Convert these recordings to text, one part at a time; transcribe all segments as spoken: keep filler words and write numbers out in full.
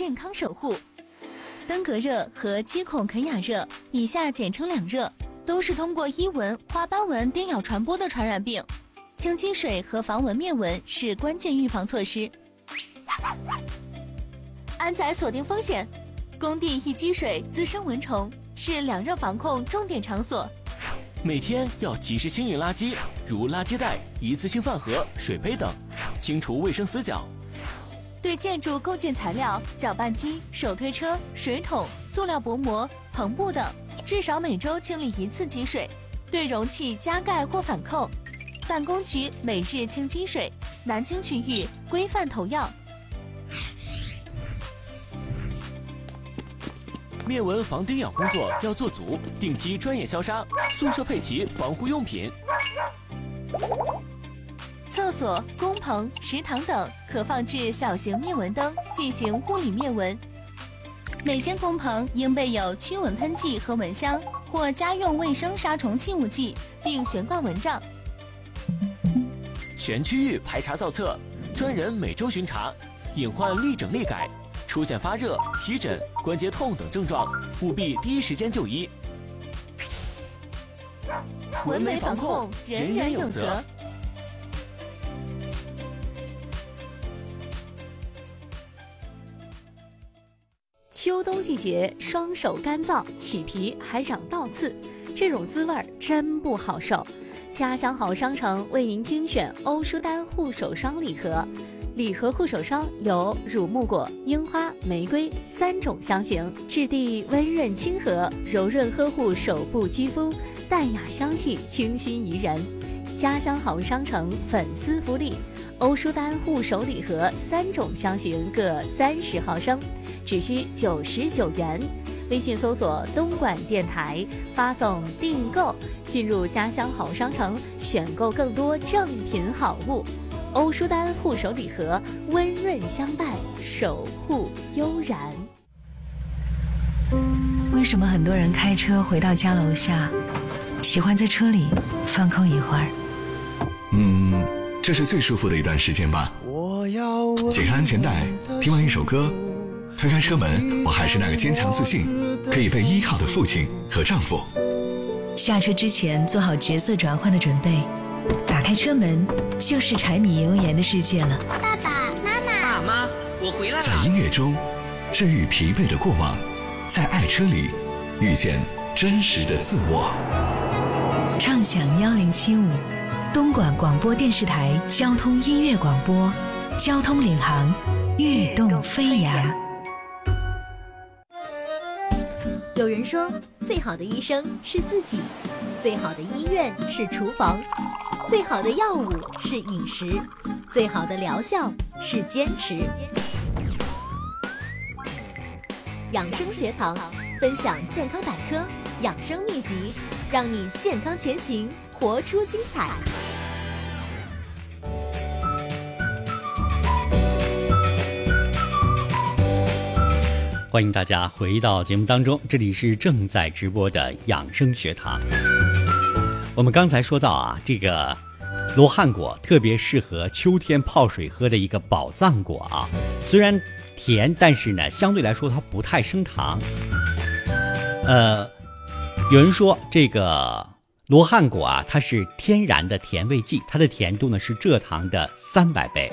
健康守护。登革热和肌孔肯雅热，以下简称两热，都是通过伊蚊、花斑蚊叮咬传播的传染病。清积水和防蚊灭蚊是关键预防措施。安仔锁定风险，工地易积水滋生蚊虫，是两热防控重点场所。 每天要及时清运垃圾，如垃圾袋、一次性饭盒、水杯等，清除卫生死角。 对建筑构建材料、搅拌机、手推车、水桶、塑料薄膜、篷布等，至少每周清理一次积水。对容器加盖或反扣。办公区每日清积水，南京区域规范投药。 灭蚊防叮咬工作要做足，定期专业消杀，宿舍配齐防护用品。 厕所、工棚、食堂等可放置小型灭蚊灯，进行物理灭蚊。每间工棚应备有驱蚊喷剂和蚊香，或家用卫生杀虫器物剂，并悬挂蚊帐。 全区域排查造册，专人每周巡查，隐患立整立改。出现发热、皮疹、关节痛等症状，务必第一时间就医。 蚊媒防控，人人有责。 秋冬季节，双手干燥，起皮还长倒刺，这种滋味儿真不好受。家乡好商城为您精选欧舒丹护手霜礼盒。礼盒护手霜有乳木果、樱花、玫瑰三种香型，质地温润亲和，柔润呵护手部肌肤，淡雅香气，清新宜人。家乡好商城粉丝福利，欧舒丹护手礼盒三种香型各三十毫升，只需九十九元。微信搜索东莞电台，发送订购，进入家乡好商城，选购更多正品好物。欧舒丹护手礼盒，温润相伴，守护悠然。 为什么很多人开车回到家楼下，喜欢在车里放空一会儿？ 嗯，这是最舒服的一段时间吧。解开安全带，听完一首歌，推开车门，我还是那个坚强自信、可以被依靠的父亲和丈夫。 下车之前做好角色转换的准备，打开车门就是柴米油盐的世界了。 爸爸妈妈， 爸妈，我回来了。 在音乐中治愈疲惫的过往，在爱车里遇见真实的自我。 畅享幺零七五，东莞广播电视台交通音乐广播，交通领航，跃动飞扬。 有人说，最好的医生是自己，最好的医院是厨房，最好的药物是饮食，最好的疗效是坚持。养生学堂分享健康百科、养生秘籍，让你健康前行，活出精彩。 欢迎大家回到节目当中，这里是正在直播的养生学堂。我们刚才说到啊，这个罗汉果特别适合秋天泡水喝的一个宝藏果啊，虽然甜，但是呢，相对来说它不太升糖。呃，有人说这个罗汉果啊，它是天然的甜味剂，它的甜度呢是蔗糖的三百倍。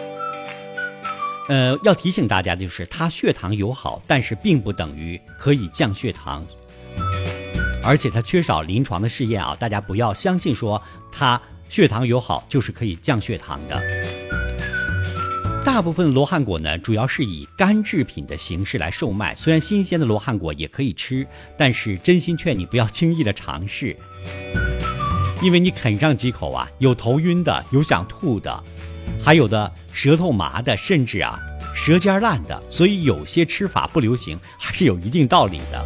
呃，要提醒大家的就是它血糖友好，但是并不等于可以降血糖，而且它缺少临床的试验啊，大家不要相信说它血糖友好就是可以降血糖的。大部分罗汉果呢，主要是以干制品的形式来售卖，虽然新鲜的罗汉果也可以吃，但是真心劝你不要轻易的尝试，因为你啃上几口啊，有头晕的，有想吐的，还有的舌头麻的，甚至啊舌尖烂的，所以有些吃法不流行，还是有一定道理的。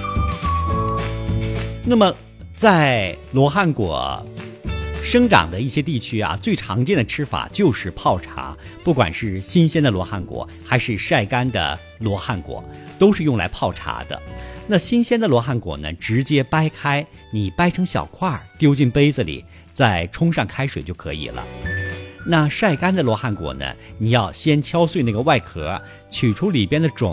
那么在罗汉果生长的一些地区啊，最常见的吃法就是泡茶，不管是新鲜的罗汉果还是晒干的罗汉果，都是用来泡茶的。那新鲜的罗汉果呢，直接掰开，你掰成小块丢进杯子里，再冲上开水就可以了。那晒干的罗汉果呢，你要先敲碎那个外壳，取出里边的种